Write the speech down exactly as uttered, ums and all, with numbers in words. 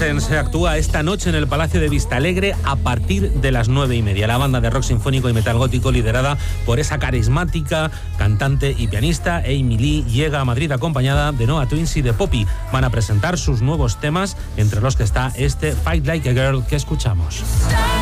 Evanescence actúa esta noche en el Palacio de Vistalegre a partir de las nueve y media. La banda de rock sinfónico y metal gótico, liderada por esa carismática cantante y pianista Amy Lee, llega a Madrid acompañada de Noah Twins y de Poppy. Van a presentar sus nuevos temas, entre los que está este Fight Like a Girl que escuchamos.